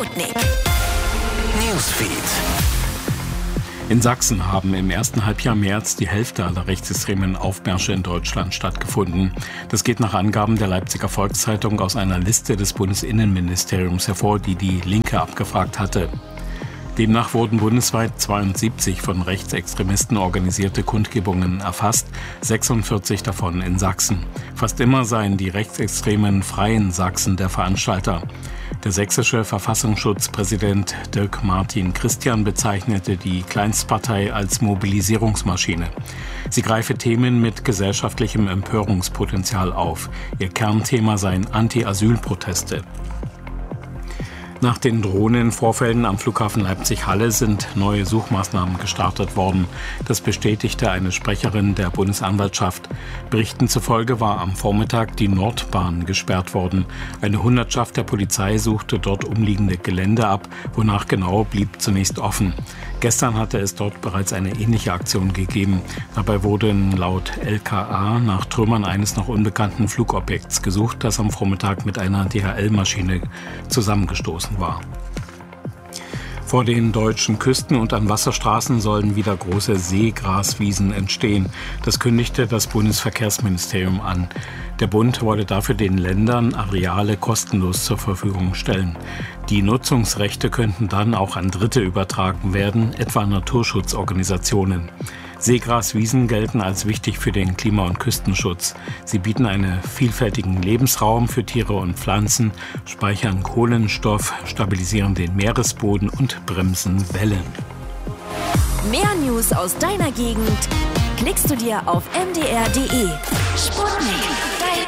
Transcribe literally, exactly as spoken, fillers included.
Sputnik Newsfeed. In Sachsen haben im ersten Halbjahr mehr als die Hälfte aller rechtsextremen Aufmärsche in Deutschland stattgefunden. Das geht nach Angaben der Leipziger Volkszeitung aus einer Liste des Bundesinnenministeriums hervor, die die Linke abgefragt hatte. Demnach wurden bundesweit zweiundsiebzig von Rechtsextremisten organisierte Kundgebungen erfasst, sechsundvierzig davon in Sachsen. Fast immer seien die rechtsextremen Freien Sachsen der Veranstalter. Der sächsische Verfassungsschutzpräsident Dirk Martin Christian bezeichnete die Kleinstpartei als Mobilisierungsmaschine. Sie greife Themen mit gesellschaftlichem Empörungspotenzial auf. Ihr Kernthema seien Anti-Asyl-Proteste. Nach den drohenden Vorfällen am Flughafen Leipzig-Halle sind neue Suchmaßnahmen gestartet worden. Das bestätigte eine Sprecherin der Bundesanwaltschaft. Berichten zufolge war am Vormittag die Nordbahn gesperrt worden. Eine Hundertschaft der Polizei suchte dort umliegende Gelände ab, wonach genau blieb zunächst offen. Gestern hatte es dort bereits eine ähnliche Aktion gegeben. Dabei wurden laut L K A nach Trümmern eines noch unbekannten Flugobjekts gesucht, das am Vormittag mit einer D H L-Maschine zusammengestoßen war. Vor den deutschen Küsten und an Wasserstraßen sollen wieder große Seegraswiesen entstehen. Das kündigte das Bundesverkehrsministerium an. Der Bund wolle dafür den Ländern Areale kostenlos zur Verfügung stellen. Die Nutzungsrechte könnten dann auch an Dritte übertragen werden, etwa Naturschutzorganisationen. Seegraswiesen gelten als wichtig für den Klima- und Küstenschutz. Sie bieten einen vielfältigen Lebensraum für Tiere und Pflanzen, speichern Kohlenstoff, stabilisieren den Meeresboden und bremsen Wellen. Mehr News aus deiner Gegend klickst du dir auf m d r punkt d e. Sputnik.